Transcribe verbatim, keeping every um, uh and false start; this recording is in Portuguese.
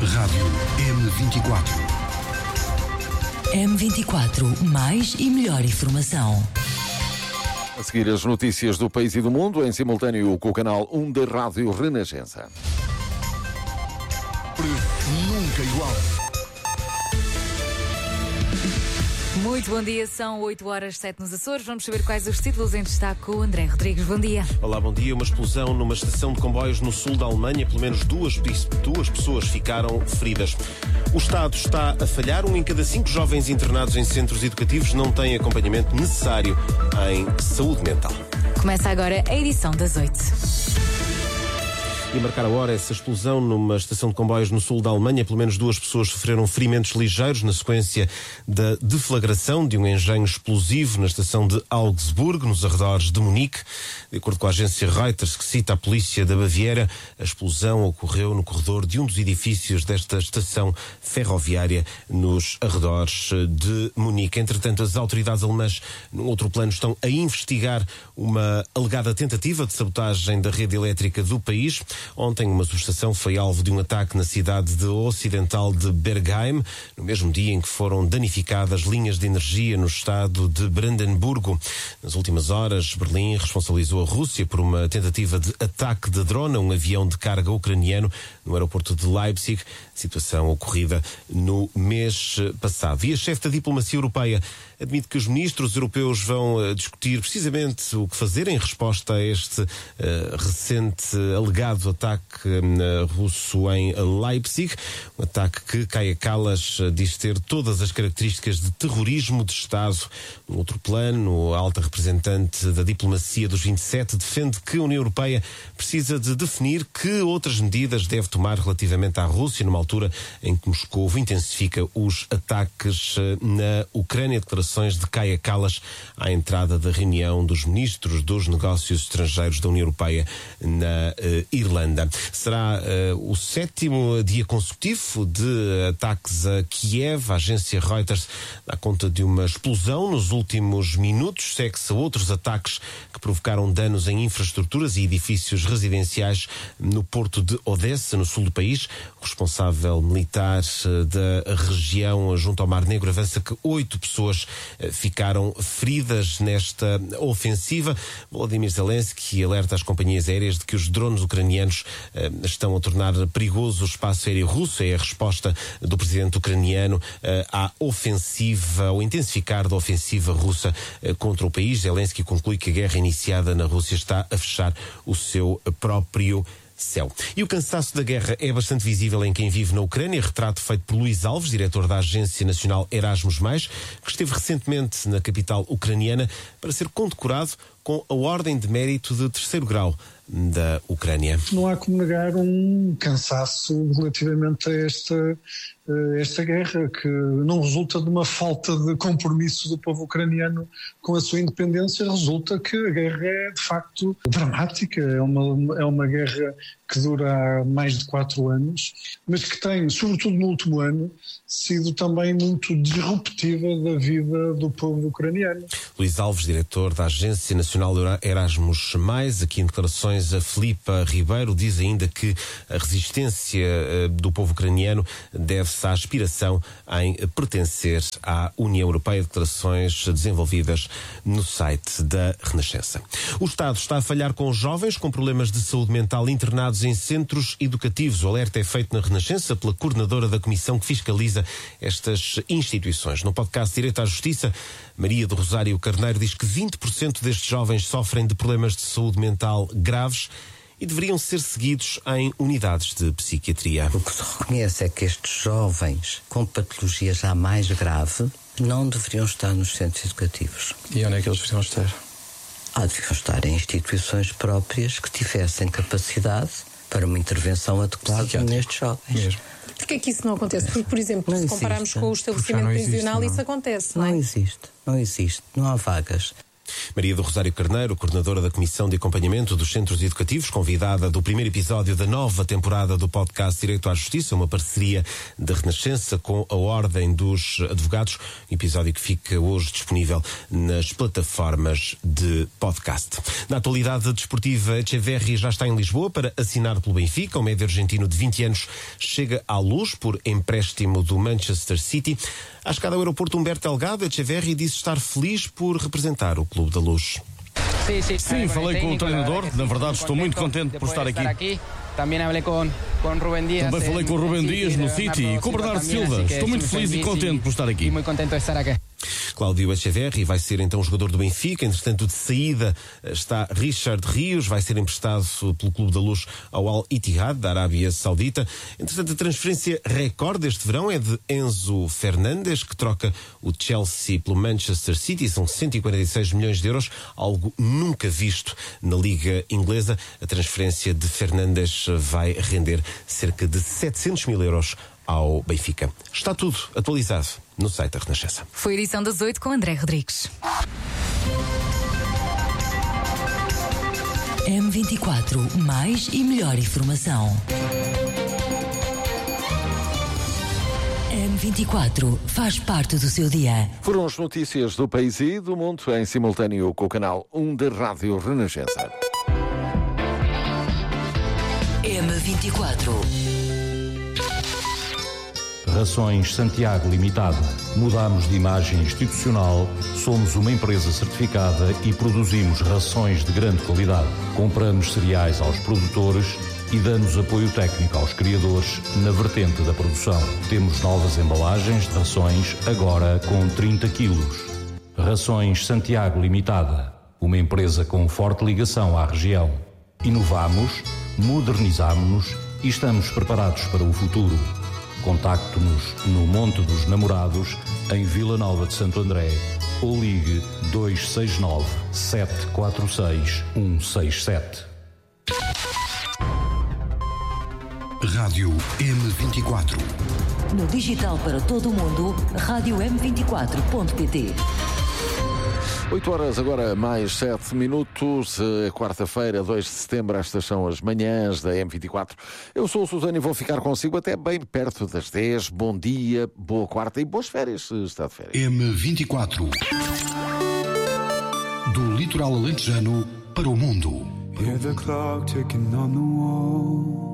Rádio M vinte e quatro. M vinte e quatro, mais e melhor informação. A seguir as notícias do país e do mundo, em simultâneo com o canal um da Rádio Renascença. Nunca igual. Muito bom dia, são oito horas sete nos Açores. Vamos saber quais os títulos em destaque com o André Rodrigues. Bom dia. Olá, bom dia. Uma explosão numa estação de comboios no sul da Alemanha. Pelo menos duas, duas pessoas ficaram feridas. O Estado está a falhar. Um em cada cinco jovens internados em centros educativos não tem acompanhamento necessário em saúde mental. Começa agora a edição das oito. E a marcar a hora, essa explosão numa estação de comboios no sul da Alemanha. Pelo menos duas pessoas sofreram ferimentos ligeiros na sequência da deflagração de um engenho explosivo na estação de Augsburg, nos arredores de Munique. De acordo com a agência Reuters, que cita a polícia da Baviera, a explosão ocorreu no corredor de um dos edifícios desta estação ferroviária nos arredores de Munique. Entretanto, as autoridades alemãs, num outro plano, estão a investigar uma alegada tentativa de sabotagem da rede elétrica do país. Ontem, uma subestação foi alvo de um ataque na cidade de ocidental de Bergheim, no mesmo dia em que foram danificadas linhas de energia no estado de Brandenburgo. Nas últimas horas, Berlim responsabilizou a Rússia por uma tentativa de ataque de drone a um avião de carga ucraniano no aeroporto de Leipzig, situação ocorrida no mês passado. E a chefe da diplomacia europeia admite que os ministros europeus vão uh, discutir precisamente o que fazer em resposta a este uh, recente alegado ataque uh, russo em Leipzig, um ataque que Kaja Kallas uh, diz ter todas as características de terrorismo de Estado. No outro plano, a alta representante da diplomacia dos vinte e sete defende que a União Europeia precisa de definir que outras medidas deve tomar relativamente à Rússia, numa altura em que Moscou intensifica os ataques uh, na Ucrânia. Declarações de Kaja Kallas à entrada da reunião dos ministros dos negócios estrangeiros da União Europeia na uh, Irlanda. Será uh, o sétimo dia consecutivo de ataques a Kiev. A agência Reuters dá conta de uma explosão nos últimos minutos. Segue-se a outros ataques que provocaram danos em infraestruturas e edifícios residenciais no porto de Odessa, no sul do país. O responsável militar uh, da região junto ao Mar Negro avança que oito pessoas ficaram feridas nesta ofensiva. Volodymyr Zelensky alerta as companhias aéreas de que os drones ucranianos eh, estão a tornar perigoso o espaço aéreo russo. É a resposta do presidente ucraniano eh, à ofensiva, ao intensificar da ofensiva russa eh, contra o país. Zelensky conclui que a guerra iniciada na Rússia está a fechar o seu próprio céu. E o cansaço da guerra é bastante visível em quem vive na Ucrânia, retrato feito por Luís Alves, diretor da Agência Nacional Erasmus mais, que esteve recentemente na capital ucraniana para ser condecorado com a Ordem de Mérito de terceiro grau da Ucrânia. Não há como negar um cansaço relativamente a esta, a esta guerra, que não resulta de uma falta de compromisso do povo ucraniano com a sua independência, resulta que a guerra é de facto dramática, é uma, é uma guerra que dura há mais de quatro anos, mas que tem, sobretudo no último ano, sido também muito disruptiva da vida do povo ucraniano. Luís Alves, diretor da Agência Nacional Erasmus mais, aqui em declarações a Filipa Ribeiro, diz ainda que a resistência uh, do povo ucraniano deve-se à aspiração em pertencer à União Europeia, declarações desenvolvidas no site da Renascença. O Estado está a falhar com os jovens com problemas de saúde mental internados em centros educativos. O alerta é feito na Renascença pela coordenadora da comissão que fiscaliza estas instituições. No podcast Direito à Justiça, Maria do Rosário Carneiro diz que vinte por cento destes jovens sofrem de problemas de saúde mental graves e deveriam ser seguidos em unidades de psiquiatria. O que se reconhece é que estes jovens com patologia já mais grave não deveriam estar nos centros educativos. E onde é que eles deveriam estar? Ah, deveriam estar em instituições próprias que tivessem capacidade para uma intervenção adequada nestes jovens. Mesmo. Porquê é que isso não acontece? Porque, por exemplo, não se existe. compararmos com o estabelecimento Não existe, prisional, não. isso acontece, não é? Não existe, não existe, não há vagas. Maria do Rosário Carneiro, coordenadora da Comissão de Acompanhamento dos Centros Educativos, convidada do primeiro episódio da nova temporada do podcast Direito à Justiça, uma parceria da Renascença com a Ordem dos Advogados, um episódio que fica hoje disponível nas plataformas de podcast. Na atualidade desportiva, Echeverri já está em Lisboa para assinar pelo Benfica. O médio argentino de vinte anos chega à Luz por empréstimo do Manchester City. À chegada ao aeroporto Humberto Delgado, Echeverri disse estar feliz por representar o Clube da Luz. Sim, falei com o treinador. Na verdade, estou muito contente por estar aqui. Também falei com o Rubén Dias no City e com o Bernardo Silva. Estou muito feliz e contente por estar aqui. Muito contente de estar aqui. Cláudio Echeverri vai ser então jogador do Benfica. Entretanto, de saída está Richard Rios, vai ser emprestado pelo Clube da Luz ao Al Ittihad, da Arábia Saudita. Entretanto, a transferência recorde deste verão é de Enzo Fernandes, que troca o Chelsea pelo Manchester City. São cento e quarenta e seis milhões de euros, algo nunca visto na Liga Inglesa. A transferência de Fernandes vai render cerca de setecentos mil euros ao Benfica. Está tudo atualizado no site da Renascença. Foi a edição das oito com André Rodrigues. M vinte e quatro, mais e melhor informação. M vinte e quatro faz parte do seu dia. Foram as notícias do país e do mundo em simultâneo com o canal um da Rádio Renascença. M vinte e quatro. Rações Santiago Limitada. Mudamos de imagem institucional, somos uma empresa certificada e produzimos rações de grande qualidade. Compramos cereais aos produtores e damos apoio técnico aos criadores na vertente da produção. Temos novas embalagens de rações, agora com trinta quilos. Rações Santiago Limitada. Uma empresa com forte ligação à região. Inovamos, modernizamos-nos e estamos preparados para o futuro. Contacte-nos no Monte dos Namorados, em Vila Nova de Santo André, ou ligue dois seis nove, sete quatro seis, um seis sete. Rádio M vinte e quatro. No digital para todo o mundo, rádio m vinte e quatro ponto pt. oito horas agora, mais sete minutos, quarta-feira, dois de setembro, estas são as manhãs da M vinte e quatro. Eu sou o Susana e vou ficar consigo até bem perto das dez. Bom dia, boa quarta e boas férias, se está de férias. M vinte e quatro. Do litoral alentejano para o mundo. Hear the clock ticking on the wall.